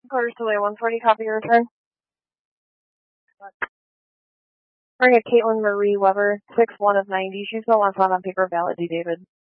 Quarters to 140, copy your return. Bring a Caitlin Marie Weber, 6'1" of 90. She's the one found on paper valid, David.